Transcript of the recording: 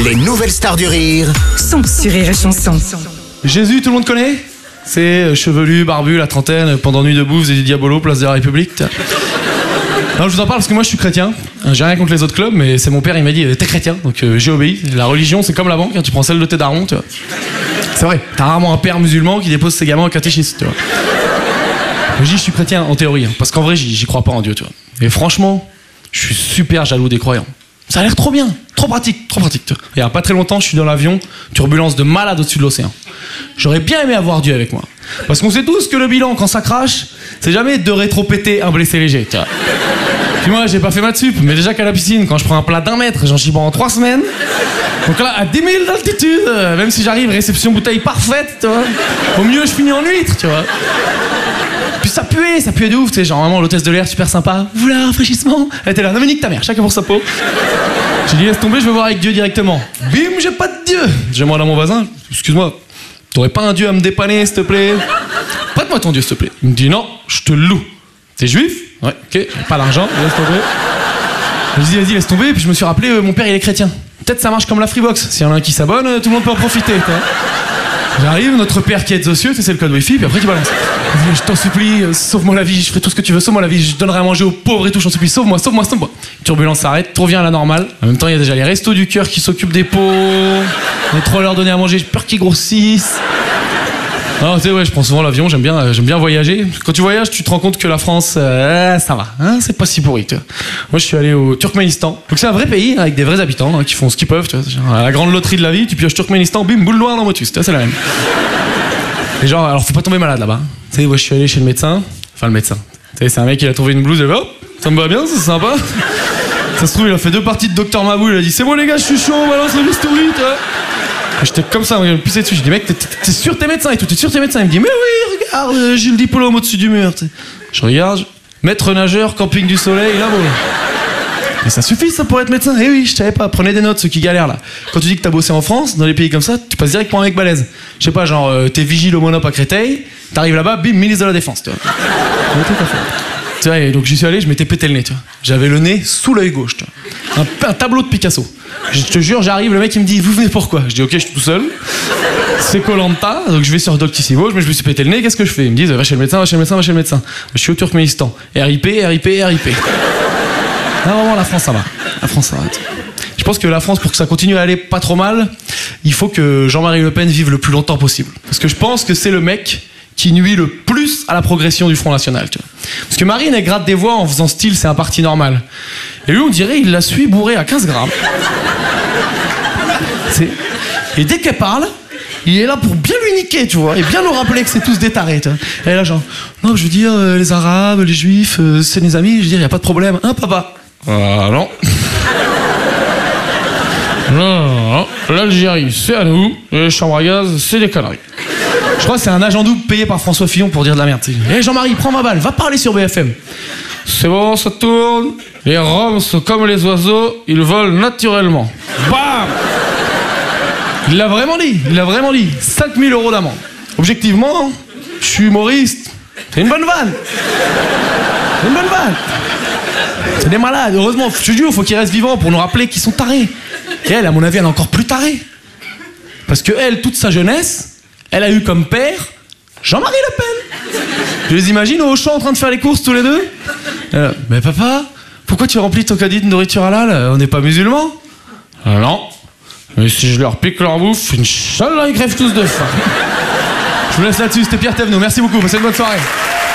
Les nouvelles stars du rire sont sur Rire et Chanson. Jésus, tout le monde connaît? C'est chevelu, barbu, la trentaine, pendant nuit debout, faisait du diabolo, place de la République. Non, je vous en parle parce que moi je suis chrétien. J'ai rien contre les autres clubs, mais c'est mon père, il m'a dit t'es chrétien, donc j'ai obéi. La religion, c'est comme la banque, hein, tu prends celle de tes darons, tu vois. C'est vrai, t'as rarement un père musulman qui dépose ses gamins au catéchisme, tu vois. Je dis je suis chrétien en théorie, hein, parce qu'en vrai j'y crois pas en Dieu, tu vois. Et franchement, je suis super jaloux des croyants. Ça a l'air trop bien, trop pratique, tu vois. Il y a pas très longtemps, je suis dans l'avion, turbulence de malade au-dessus de l'océan. J'aurais bien aimé avoir Dieu avec moi. Parce qu'on sait tous que le bilan, quand ça crache, c'est jamais deux rétro pétés, un blessé léger, tu vois. Puis moi, j'ai pas fait maths sup, mais déjà qu'à la piscine, quand je prends un plat d'1 mètre, j'en chie pendant 3 semaines. Donc là, à 10 000 d'altitude, même si j'arrive, réception bouteille parfaite, tu vois. Au mieux, je finis en huître, tu vois. Puis ça puait de ouf, tu sais, genre vraiment l'hôtesse de l'air super sympa. Vous voulez un rafraîchissement? Elle était là, non mais nique ta mère, chacun pour sa peau. J'ai dit laisse tomber, je vais voir avec Dieu directement. Bim, j'ai pas de Dieu. J'ai moi dans mon voisin, excuse-moi, t'aurais pas un Dieu à me dépanner, s'il te plaît? Prête-moi ton Dieu, s'il te plaît. Il me dit non, je te loue. T'es juif? Ouais, ok, j'ai pas d'argent, laisse tomber. Je lui dis vas-y, laisse tomber, puis je me suis rappelé, mon père il est chrétien. Peut-être ça marche comme la Freebox, s'il y en a un qui s'abonne, tout le monde peut en profiter, quoi. J'arrive, notre père qui est aux cieux, c'est le code wifi, puis après tu balances. Je t'en supplie, sauve-moi la vie, je ferai tout ce que tu veux, sauve-moi la vie, je donnerai à manger aux pauvres et tout, j'en supplie, sauve-moi. Turbulence s'arrête, tout revient à la normale. En même temps, il y a déjà les restos du cœur qui s'occupent des pauvres, on est trop leur donner à manger, j'ai peur qu'ils grossissent. Non, tu sais, ouais, je prends souvent l'avion, j'aime bien voyager. Quand tu voyages, tu te rends compte que la France, ça va, hein, c'est pas si pourri, tu vois. Moi, je suis allé au Turkménistan. Donc c'est un vrai pays, avec des vrais habitants, hein, qui font ce qu'ils peuvent, tu vois. Genre, la grande loterie de la vie, tu pioches Turkménistan, bim, boule noire dans motus, tu vois, c'est la même. Et genre, alors faut pas tomber malade là-bas. Tu sais, moi, je suis allé chez le médecin, enfin le médecin. Tu sais, c'est un mec, il a trouvé une blouse, il a fait, oh, ça me va bien, c'est sympa. Ça se trouve, il a fait 2 parties de Docteur Mabou, il a dit, c'est bon les gars, je suis chaud, on balance le bistouri, tu vois. J'étais comme ça, il me poussait dessus. Je dis, mec, t'es sûr t'es médecin et tout, t'es sûr t'es médecin? Il me dit, mais oui, regarde, j'ai le diplôme au-dessus du mur. T'sais. Je regarde, maître nageur, camping du soleil, là, bon. Mais ça suffit, ça, pour être médecin? Eh oui, je savais pas, prenez des notes, ceux qui galèrent, là. Quand tu dis que t'as bossé en France, dans les pays comme ça, tu passes direct pour un mec balèze. Je sais pas, genre, t'es vigile au Monop à Créteil, t'arrives là-bas, bim, ministre de la Défense, tu vois. Tu vois, et donc j'y suis allé, je m'étais pété le nez, tu vois. J'avais le nez sous l'œil gauche, tu vois. Un tableau de Picasso. Je te jure, j'arrive, le mec il me dit, vous venez pourquoi? Je dis, ok, je suis tout seul. C'est Koh-Lanta, donc je vais sur Doctissimo, je me suis pété le nez, qu'est-ce que je fais? Ils me disent, va chez le médecin, va chez le médecin, va chez le médecin. Je suis au Turkménistan. RIP. Non, vraiment, la France, ça va. La France, ça va. Je pense que la France, pour que ça continue à aller pas trop mal, il faut que Jean-Marie Le Pen vive le plus longtemps possible. Parce que je pense que c'est le mec qui nuit le plus à la progression du Front National, tu vois. Parce que Marine, elle gratte des voix en faisant style, c'est un parti normal. Et lui, on dirait, il la suit bourré à 15 grammes. Et dès qu'elle parle, il est là pour bien lui niquer, tu vois, et bien nous rappeler que c'est tous des tarés, tu vois. Elle est là genre, non, je veux dire, les Arabes, les Juifs, c'est mes amis, je veux dire, y a pas de problème, hein, papa? Non. Non, l'Algérie, c'est à nous, et les chambres à gaz, c'est des conneries. Je crois que c'est un agent double payé par François Fillon pour dire de la merde. Hé Jean-Marie, prends ma balle, va parler sur BFM. C'est bon, ça tourne. Les Roms sont comme les oiseaux, ils volent naturellement. Bam! Il l'a vraiment dit. 5 000 € d'amende. Objectivement, je suis humoriste. C'est une bonne vanne. C'est des malades. Heureusement, je te jure, faut qu'ils restent vivants pour nous rappeler qu'ils sont tarés. Et elle, à mon avis, elle est encore plus tarée. Parce que elle, toute sa jeunesse, elle a eu comme père Jean-Marie Le Pen. Je les imagine au Auchan en train de faire les courses tous les deux. Mais papa, pourquoi tu remplis ton caddie de nourriture halal? On n'est pas musulmans? Non. Mais si je leur pique leur bouffe, Inch'Allah, ils crèvent tous de faim. Je vous laisse là-dessus, c'était Pierre Thévenot. Merci beaucoup, passez une bonne soirée.